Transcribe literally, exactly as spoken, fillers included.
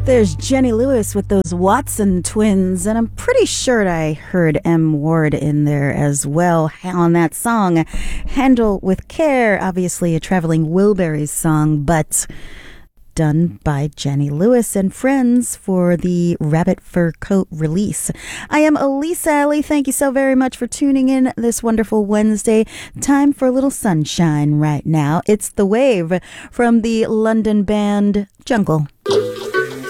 There's Jenny Lewis with those Watson twins, and I'm pretty sure I heard M. Ward in there as well on that song. Handle with Care, obviously a Traveling Wilburys song, but done by Jenny Lewis and friends for the Rabbit Fur Coat release. I am Elisa Alley. Thank you so very much for tuning in this wonderful Wednesday. Time for a little sunshine right now. It's The Wave from the London band Jungle.